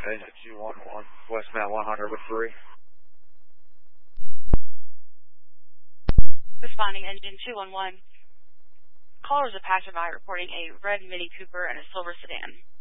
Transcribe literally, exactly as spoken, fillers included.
Okay, two one one, Westbound one hundred with three. Responding engine two one one. Caller is a passerby reporting a red Mini Cooper and a silver sedan.